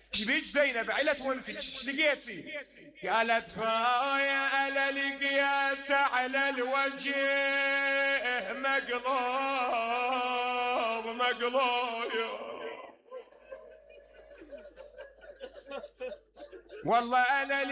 شبيك زينب علت وانت لقيتي؟ قالت خايا انا لقيت على الوجه مقلوب مقلوب. والله انا